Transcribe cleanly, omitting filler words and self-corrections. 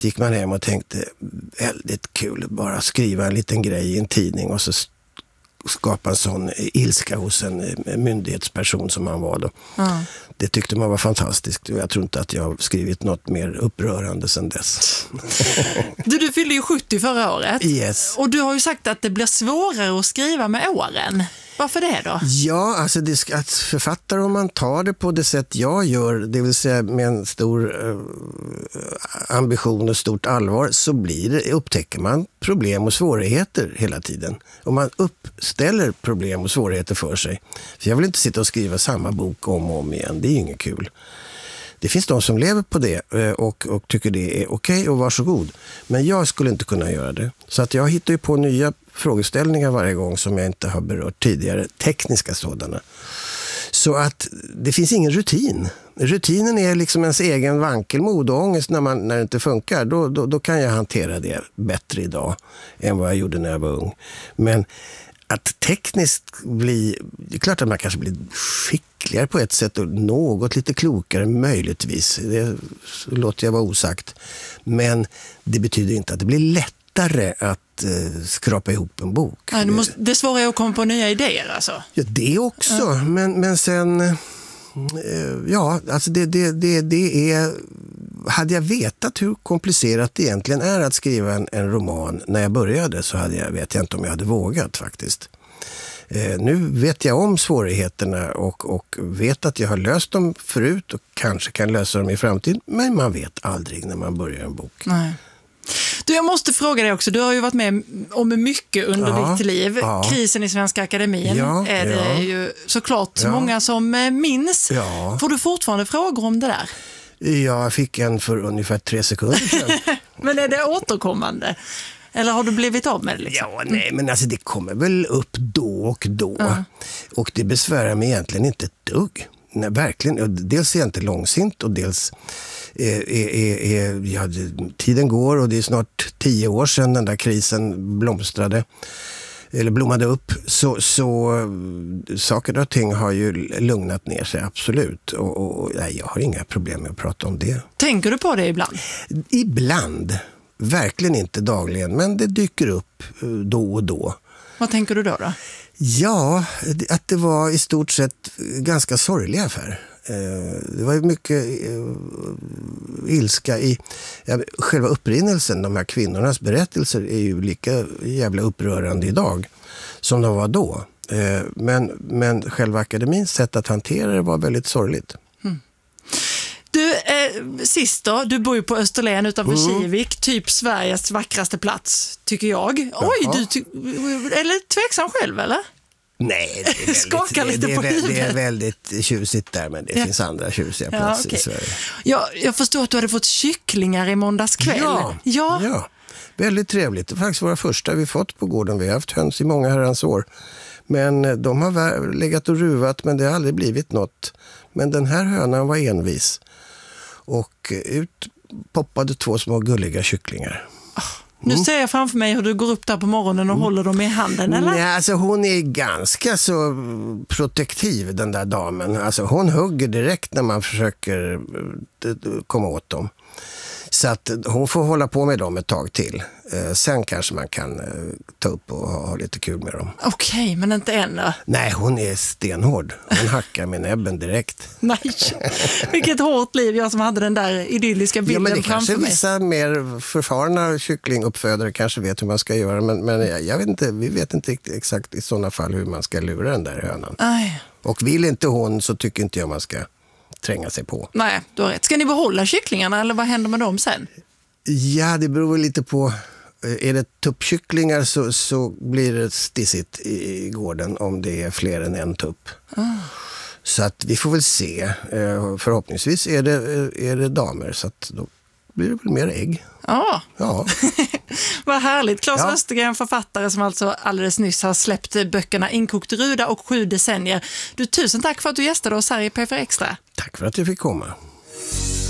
gick man hem och tänkte väldigt kul, bara skriva en liten grej i en tidning och så skapa en sån ilska hos en myndighetsperson som han var då. Det tyckte man var fantastiskt och jag tror inte att jag har skrivit något mer upprörande sedan dess. Du fyllde ju 70 förra året. Yes. Och du har ju sagt att det blir svårare att skriva med åren. Varför det då? Ja, alltså att författare, om man tar det på det sätt jag gör, det vill säga med en stor ambition och stort allvar, så upptäcker man problem och svårigheter hela tiden. Och man uppställer problem och svårigheter för sig. För jag vill inte sitta och skriva samma bok om och om igen, det är ju inget kul. Det finns de som lever på det och tycker det är okej och varsågod. Men jag skulle inte kunna göra det. Så att jag hittar ju på nya frågeställningar varje gång som jag inte har berört tidigare, tekniska sådana. Så att det finns ingen rutin. Rutinen är liksom ens egen vankelmod och ångest när det inte funkar. Då kan jag hantera det bättre idag än vad jag gjorde när jag var ung. Men att tekniskt det är klart att man kanske blir skickligare på ett sätt och något lite klokare möjligtvis. Det låter jag vara osagt. Men det betyder inte att det blir lättare att skrapa ihop en bok. Nej, det svåra är att komma på nya idéer alltså. Ja, det också. Men sen alltså det är, hade jag vetat hur komplicerat det egentligen är att skriva en roman när jag började, så vet jag inte om jag hade vågat faktiskt. Nu vet jag om svårigheterna och vet att jag har löst dem förut och kanske kan lösa dem i framtiden, men man vet aldrig när man börjar en bok. Nej. Du, jag måste fråga dig också, du har ju varit med om mycket under ditt liv. Krisen i Svenska Akademin är det ju såklart många som minns. Ja. Får du fortfarande frågor om det där? Jag fick en för ungefär 3 sekunder sedan. Men är det återkommande? Eller har du blivit av med det liksom? Ja, nej, men alltså det kommer väl upp då och då. Och det besvärar mig egentligen inte ett dugg. Nej, verkligen. Dels är jag inte långsint och dels tiden går och det är snart 10 år sedan den där krisen blommade upp. Så saker och ting har ju lugnat ner sig, absolut. Och nej, jag har inga problem med att prata om det. Tänker du på det ibland? Ibland. Verkligen inte dagligen, men det dyker upp då och då. Vad tänker du då? Ja, att det var i stort sett ganska sorgliga affär. Det var ju mycket ilska i själva upprinnelsen. De här kvinnornas berättelser är ju lika jävla upprörande idag som de var då. Men själva akademins sätt att hantera det var väldigt sorgligt. Du, sist då, du bor ju på Österlen utanför Kivik, typ Sveriges vackraste plats, tycker jag. Jaha. Oj, eller tveksam själv, eller? Nej, det är väldigt tjusigt där, men det finns andra tjusiga platser i Sverige. Jag förstår att du hade fått kycklingar i måndags kväll. Ja, väldigt trevligt. Det är faktiskt våra första vi fått på gården. Vi har haft höns i många herrans år. Men de har legat och ruvat, men det har aldrig blivit något. Men den här hönan var envis. Och ut poppade 2 små gulliga kycklingar. Nu ser jag framför mig hur du går upp där på morgonen och håller dem i handen, eller? Nej, alltså hon är ganska så protektiv, den där damen. Alltså hon hugger direkt när man försöker komma åt dem. Så att hon får hålla på med dem ett tag till. Sen kanske man kan ta upp och ha lite kul med dem. Okej, men inte än då? Nej, hon är stenhård. Hon hackar med näbben direkt. Nej, vilket hårt liv, jag som hade den där idylliska bilden framför mig. Ja, men det kanske vissa mer förfarna kycklinguppfödare kanske vet hur man ska göra. Men jag vet inte, vi vet inte exakt i sådana fall hur man ska lura den där hönan. Aj. Och vill inte hon, så tycker inte jag man ska tränga sig på. Nej, du har rätt. Ska ni behålla kycklingarna eller vad händer med dem sen? Ja, det beror väl lite på. Är det tuppkycklingar så blir det stissigt i gården om det är fler än en tupp. Så att vi får väl se. Förhoppningsvis är det damer, så att då blir det väl mer ägg. Ja. Vad härligt. Claes Östergren, författare som alltså alldeles nyss har släppt böckerna Inkokt ruda och 7 decennier. Du, tusen tack för att du gästade oss här i P4 Extra. Tack för att jag fick komma.